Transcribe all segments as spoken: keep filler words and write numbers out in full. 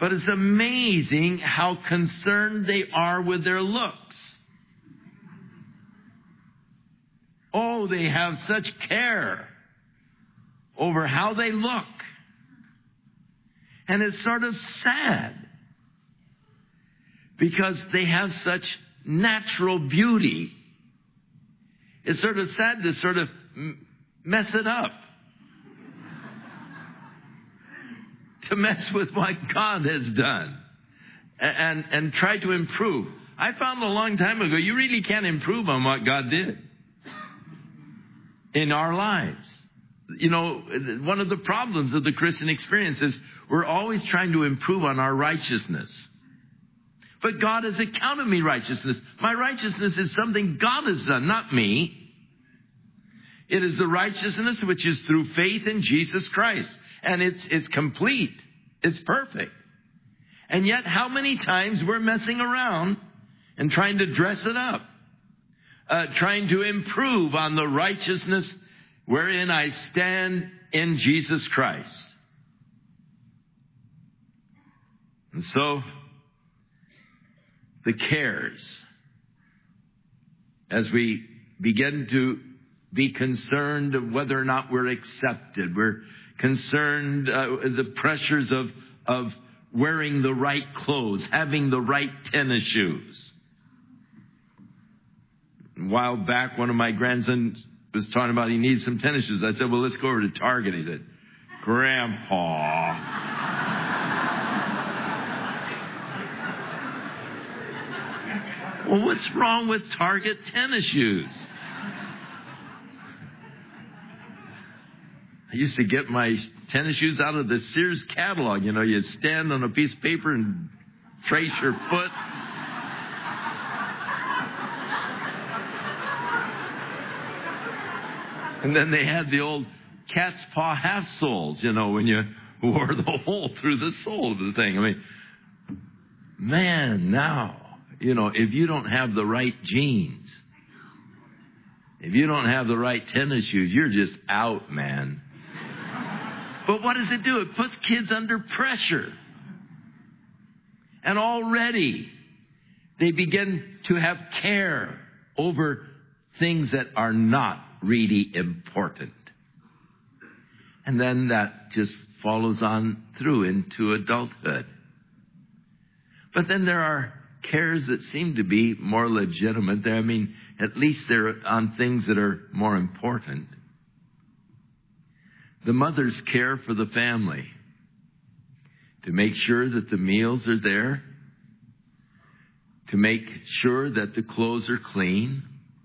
But it's amazing how concerned they are with their looks. Oh, they have such care over how they look. And it's sort of sad because they have such natural beauty. It's sort of sad to sort of mess it up. To mess with what God has done. And, and, and try to improve. I found a long time ago, you really can't improve on what God did in our lives. You know, one of the problems of the Christian experience is we're always trying to improve on our righteousness. But God has accounted me righteousness. My righteousness is something God has done, not me. It is the righteousness which is through faith in Jesus Christ. And it's, it's complete. It's perfect. And yet how many times we're messing around and trying to dress it up. Uh, trying to improve on the righteousness wherein I stand in Jesus Christ. And so, the cares, as we begin to be concerned of whether or not we're accepted, we're concerned uh, the pressures of, of wearing the right clothes, having the right tennis shoes. A while back, one of my grandsons was talking about he needs some tennis shoes. I said, well, let's go over to Target. He said, Grandpa. Well, what's wrong with Target tennis shoes? I used to get my tennis shoes out of the Sears catalog. You know, you stand on a piece of paper and trace your foot. And then they had the old cat's paw half soles, you know, when you wore the hole through the sole of the thing. I mean, man, now, you know, if you don't have the right jeans, if you don't have the right tennis shoes, you're just out, man. But what does it do? It puts kids under pressure. And already they begin to have care over things that are not really important. And then that just follows on through into adulthood. But then there are cares that seem to be more legitimate. I mean, at least they're on things that are more important. The mother's care for the family, to make sure that the meals are there, to make sure that the clothes are clean,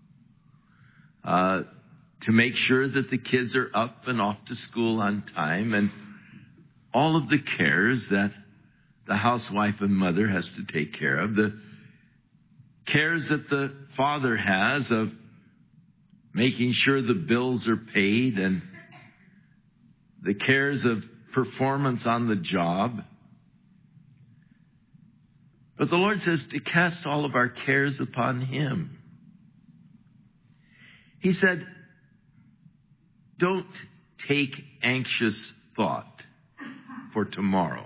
uh, to make sure that the kids are up and off to school on time, and all of the cares that the housewife and mother has to take care of, the cares that the father has of making sure the bills are paid, and the cares of performance on the job. But the Lord says to cast all of our cares upon Him. He said, don't take anxious thought for tomorrow.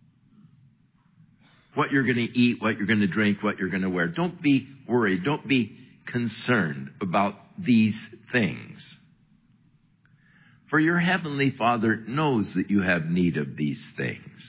What you're going to eat, what you're going to drink, what you're going to wear. Don't be worried. Don't be concerned about these things. For your heavenly Father knows that you have need of these things.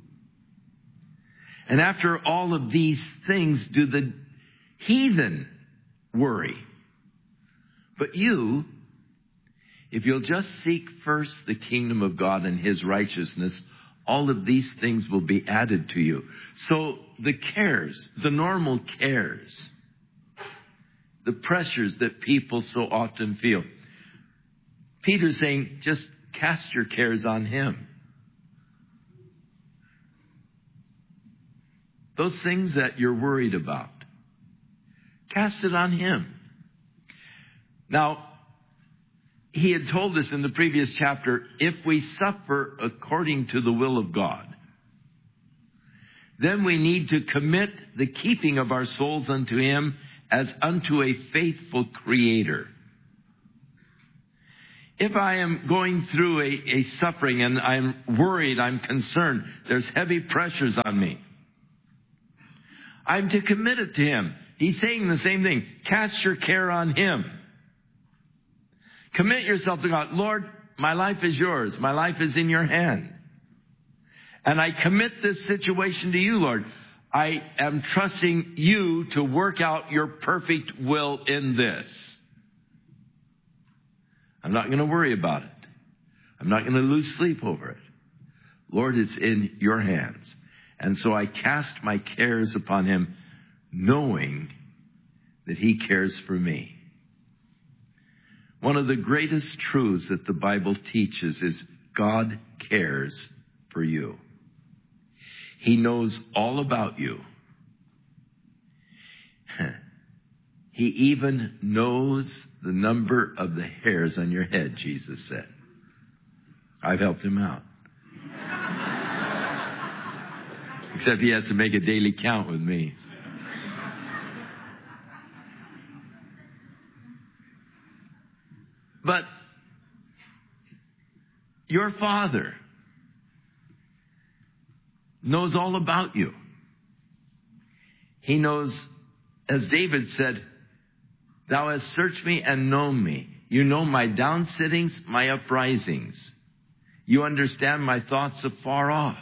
And after all of these things, do the heathen worry. But you, if you'll just seek first the kingdom of God and His righteousness, all of these things will be added to you. So the cares, the normal cares, the pressures that people so often feel. Peter's saying, just cast your cares on Him. Those things that you're worried about, cast it on Him. Now, he had told us in the previous chapter, if we suffer according to the will of God, then we need to commit the keeping of our souls unto Him as unto a faithful Creator. If I am going through a, a suffering and I'm worried, I'm concerned, there's heavy pressures on me, I'm to commit it to Him. He's saying the same thing. Cast your care on Him. Commit yourself to God. Lord, my life is yours. My life is in your hand. And I commit this situation to you, Lord. I am trusting you to work out your perfect will in this. I'm not going to worry about it. I'm not going to lose sleep over it. Lord, it's in your hands. And so I cast my cares upon Him, knowing that He cares for me. One of the greatest truths that the Bible teaches is God cares for you. He knows all about you. He even knows the number of the hairs on your head, Jesus said. I've helped Him out. Except He has to make a daily count with me. But your Father knows all about you. He knows, as David said, Thou hast searched me and known me. You know my downsittings, my uprisings. You understand my thoughts afar off.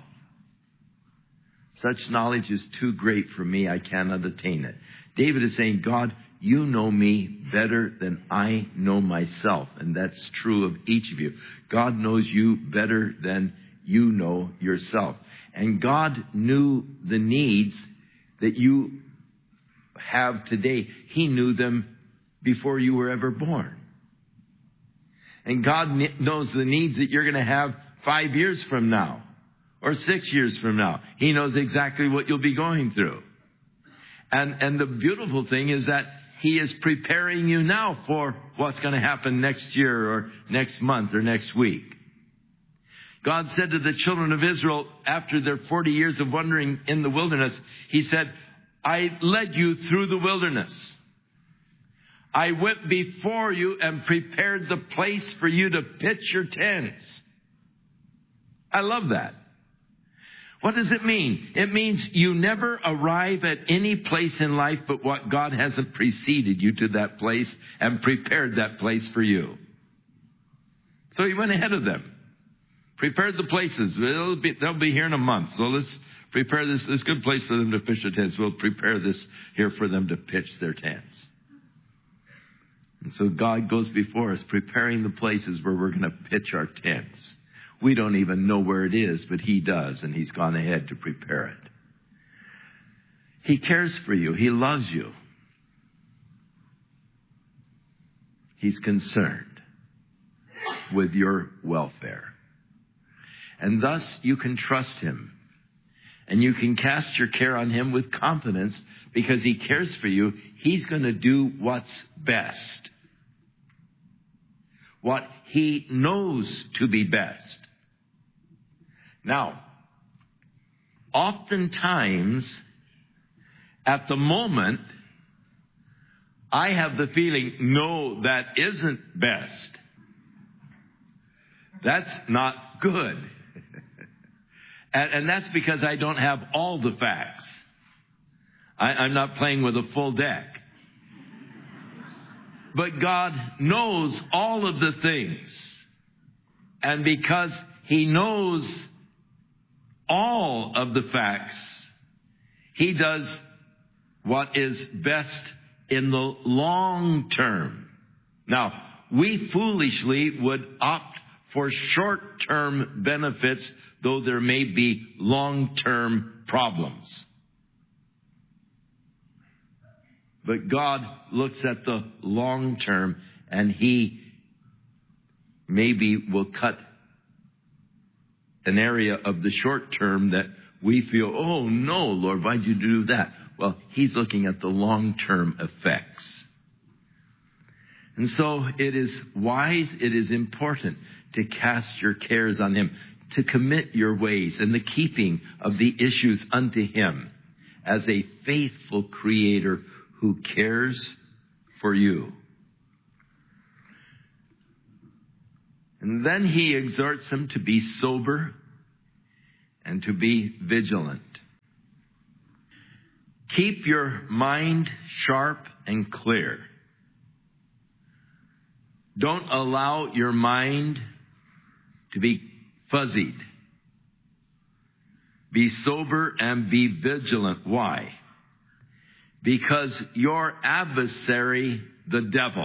Such knowledge is too great for me. I cannot attain it. David is saying, God, you know me better than I know myself. And that's true of each of you. God knows you better than you know yourself. And God knew the needs that you have today. He knew them before you were ever born. And God knows the needs that you're going to have five years from now or six years from now. He knows exactly what you'll be going through. And, and the beautiful thing is that He is preparing you now for what's going to happen next year or next month or next week. God said to the children of Israel after their forty years of wandering in the wilderness, He said, I led you through the wilderness. I went before you and prepared the place for you to pitch your tents. I love that. What does it mean? It means you never arrive at any place in life but what God hasn't preceded you to that place and prepared that place for you. So He went ahead of them. Prepared the places. They'll be, they'll be here in a month. So let's prepare this, this good place for them to pitch their tents. We'll prepare this here for them to pitch their tents. And so God goes before us, preparing the places where we're going to pitch our tents. We don't even know where it is, but He does, and He's gone ahead to prepare it. He cares for you. He loves you. He's concerned with your welfare. And thus you can trust Him. And you can cast your care on Him with confidence because He cares for you. He's going to do what's best. What He knows to be best. Now, oftentimes, at the moment, I have the feeling, no, that isn't best. That's not good. and, and that's because I don't have all the facts. I, I'm not playing with a full deck. But God knows all of the things. And because He knows all of the facts, He does what is best in the long term. Now, we foolishly would opt for short-term benefits, though there may be long-term problems. But God looks at the long term, and He maybe will cut an area of the short term that we feel, oh no, Lord, why'd you do that? Well, He's looking at the long-term effects. And so it is wise, it is important to cast your cares on Him, to commit your ways and the keeping of the issues unto Him as a faithful Creator who cares for you. And then he exhorts them to be sober and to be vigilant. Keep your mind sharp and clear. Don't allow your mind to be fuzzied. Be sober and be vigilant. Why? Because your adversary, the devil,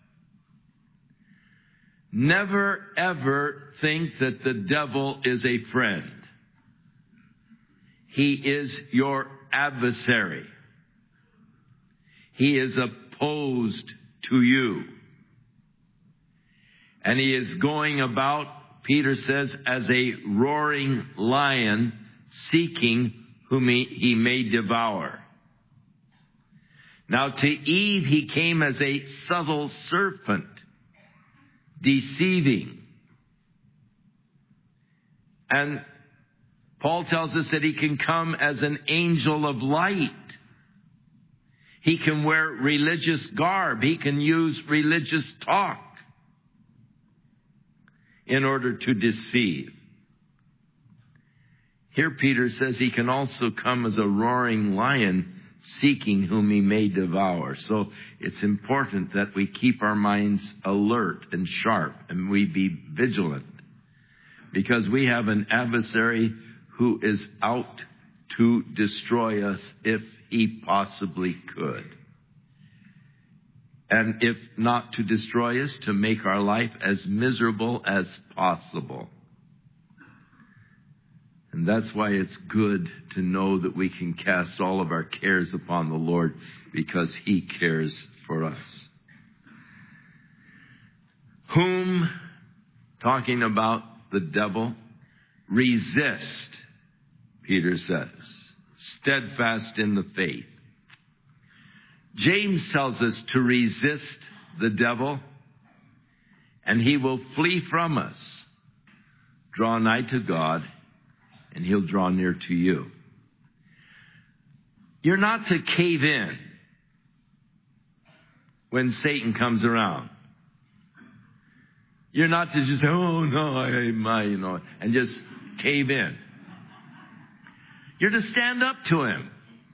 never ever think that the devil is a friend. He is your adversary. He is opposed to you. And he is going about, Peter says, as a roaring lion, seeking whom he, he may devour. Now to Eve he came as a subtle serpent, deceiving. And Paul tells us that he can come as an angel of light. He can wear religious garb. He can use religious talk in order to deceive. Here Peter says he can also come as a roaring lion, seeking whom he may devour. So it's important that we keep our minds alert and sharp and we be vigilant, because we have an adversary who is out to destroy us if he possibly could. And if not to destroy us, to make our life as miserable as possible. And that's why it's good to know that we can cast all of our cares upon the Lord, because he cares for us. Whom, talking about the devil, resist, Peter says, steadfast in the faith. James tells us to resist the devil, and he will flee from us. Draw nigh to God, and he'll draw near to you. You're not to cave in when Satan comes around. You're not to just say, oh no, I, my, you know, and just cave in. You're to stand up to him.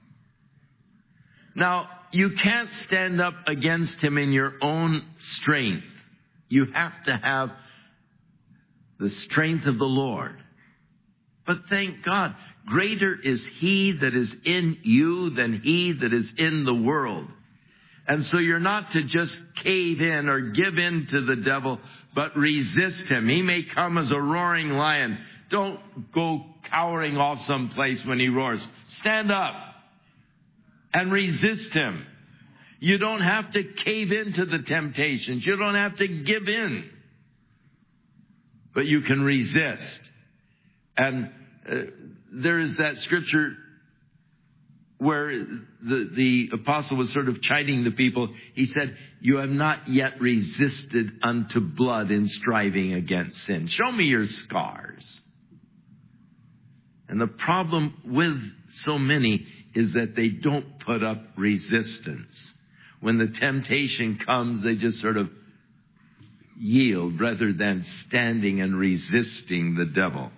Now, you can't stand up against him in your own strength. You have to have the strength of the Lord. But thank God, greater is he that is in you than he that is in the world. And so you're not to just cave in or give in to the devil, but resist him. He may come as a roaring lion. Don't go cowering off someplace when he roars. Stand up and resist him. You don't have to cave into the temptations. You don't have to give in. But you can resist. And uh, there is that scripture where the, the apostle was sort of chiding the people. He said, you have not yet resisted unto blood in striving against sin. Show me your scars. And the problem with so many is that they don't put up resistance. When the temptation comes, they just sort of yield rather than standing and resisting the devil.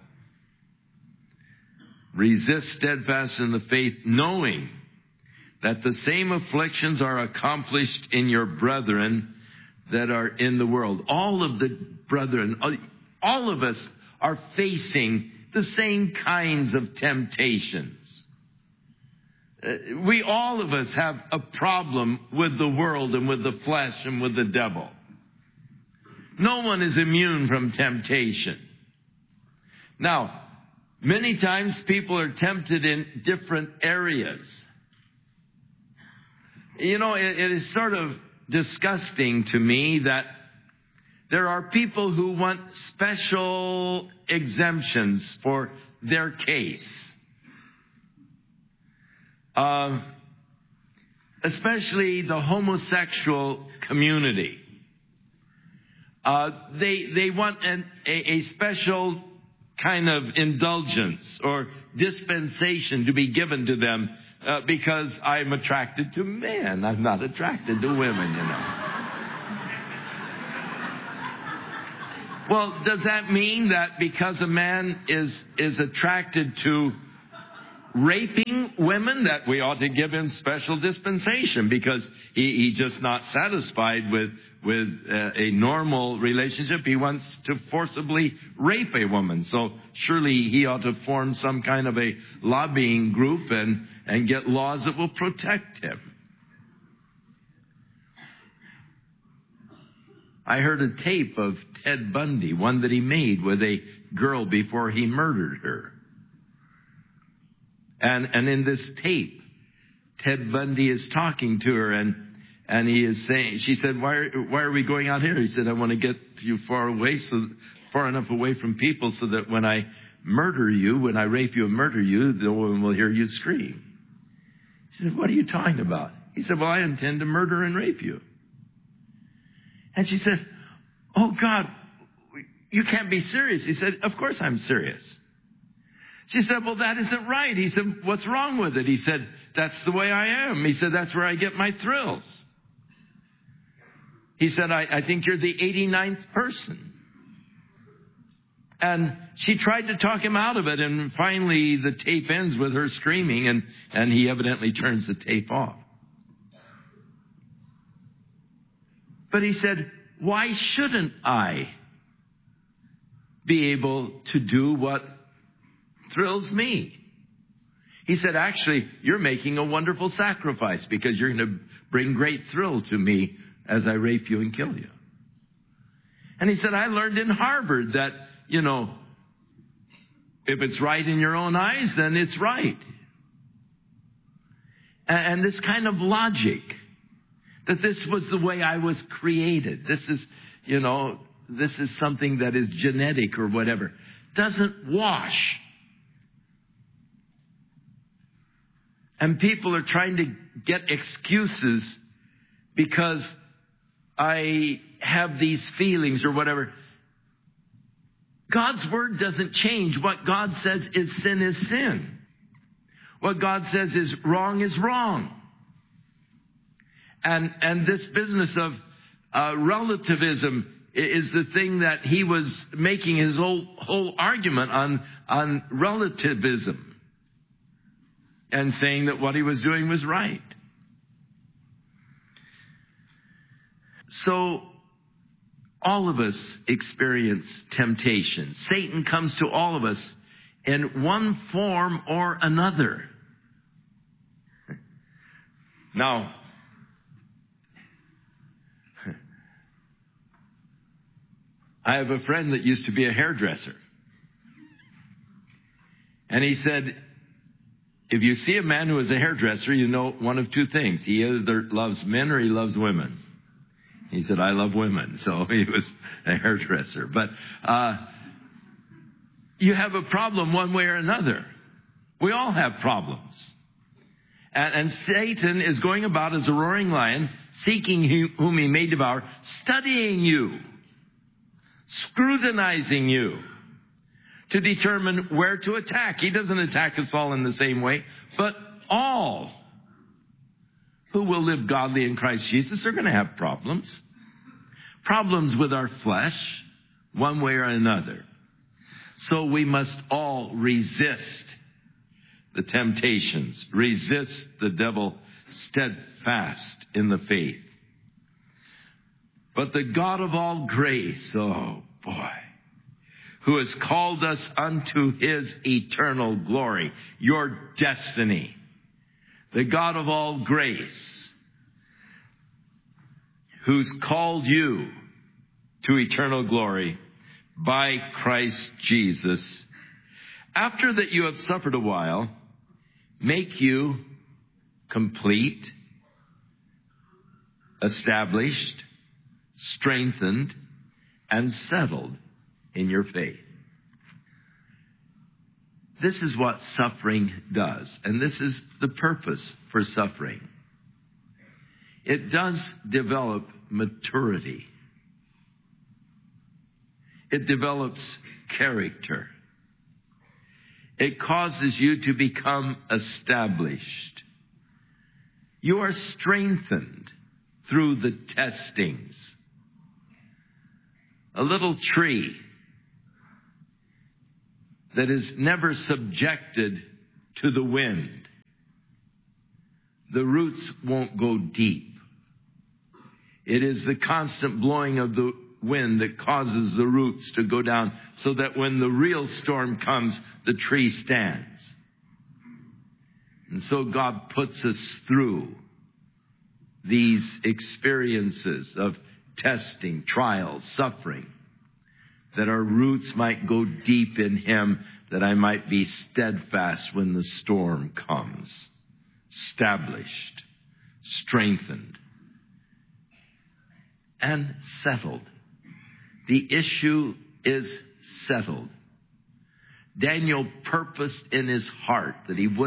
Resist steadfast in the faith, knowing that the same afflictions are accomplished in your brethren that are in the world. All of the brethren, all of us are facing the same kinds of temptations. We, all of us, have a problem with the world and with the flesh and with the devil. No one is immune from temptation. Now, many times people are tempted in different areas. You know, it, it is sort of disgusting to me that there are people who want special exemptions for their case. Uh, especially the homosexual community. Uh, they they want an, a, a special kind of indulgence or dispensation to be given to them uh, because I'm attracted to men. I'm not attracted to women, you know. Well, does that mean that because a man is is attracted to raping women, that we ought to give him special dispensation because he, he's just not satisfied with with uh, a normal relationship? He wants to forcibly rape a woman. So surely he ought to form some kind of a lobbying group and, and get laws that will protect him. I heard a tape of Ted Bundy, one that he made with a girl before he murdered her. And, and in this tape, Ted Bundy is talking to her, and, and he is saying, she said, why are, why are we going out here? He said, I want to get you far away, so far enough away from people so that when I murder you, when I rape you and murder you, no one will hear you scream. He said, what are you talking about? He said, well, I intend to murder and rape you. And she said, oh God, you can't be serious. He said, of course I'm serious. She said, well, that isn't right. He said, what's wrong with it? He said, that's the way I am. He said, that's where I get my thrills. He said, I, I think you're the eighty-ninth person. And she tried to talk him out of it, and finally the tape ends with her screaming, and, and he evidently turns the tape off. But he said, why shouldn't I be able to do what thrills me? He said, actually, you're making a wonderful sacrifice because you're going to bring great thrill to me as I rape you and kill you. And he said, I learned in Harvard that, you know, if it's right in your own eyes, then it's right. And, and this kind of logic, that this was the way I was created. This is, you know, this is something that is genetic or whatever. Doesn't wash. And people are trying to get excuses because I have these feelings or whatever. God's word doesn't change. What God says is sin is sin. What God says is wrong is wrong. And and this business of uh, relativism is the thing that he was making his whole whole argument on on relativism, and saying that what he was doing was right. So all of us experience temptation. Satan comes to all of us in one form or another. Now, I have a friend that used to be a hairdresser. And he said, if you see a man who is a hairdresser, you know one of two things. He either loves men or he loves women. He said, I love women. So he was a hairdresser. But uh, you have a problem one way or another. We all have problems. And, and Satan is going about as a roaring lion, seeking whom he may devour, studying you, scrutinizing you to determine where to attack. He doesn't attack us all in the same way, but all who will live godly in Christ Jesus are going to have problems. Problems with our flesh, one way or another. So we must all resist the temptations, resist the devil steadfast in the faith. But the God of all grace, oh boy, who has called us unto his eternal glory, your destiny. The God of all grace, who's called you to eternal glory by Christ Jesus, after that you have suffered a while, make you complete, established, strengthened, and settled in your faith. This is what suffering does, and this is the purpose for suffering. It does develop maturity. It develops character. It causes you to become established. You are strengthened through the testings. a little tree that is never subjected to the wind, the roots won't go deep. It is the constant blowing of the wind that causes the roots to go down, so that when the real storm comes, the tree stands. And so God puts us through these experiences of testing, trials, suffering, that our roots might go deep in Him, that I might be steadfast when the storm comes, established, strengthened, and settled. The issue is settled. Daniel purposed in his heart that he would